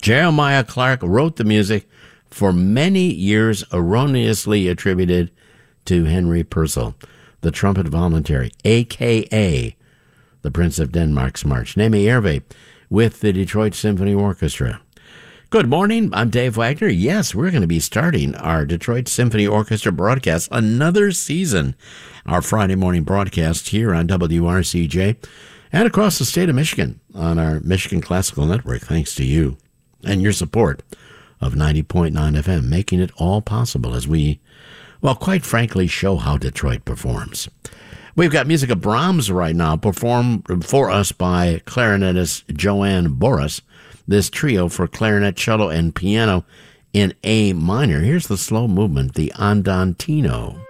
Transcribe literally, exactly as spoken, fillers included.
Jeremiah Clark wrote the music, for many years erroneously attributed to Henry Purcell, the trumpet voluntary, a k a the Prince of Denmark's March. Neme Erve with the Detroit Symphony Orchestra. Good morning, I'm Dave Wagner. Yes, we're going to be starting our Detroit Symphony Orchestra broadcast, another season, our Friday morning broadcast here on W R C J and across the state of Michigan on our Michigan Classical Network, thanks to you and your support of ninety point nine F M, making it all possible as we, well, quite frankly, show how Detroit performs. We've got music of Brahms right now, performed for us by clarinetist Joanne Boris. This trio for clarinet, cello, and piano in A minor. Here's the slow movement, the Andantino.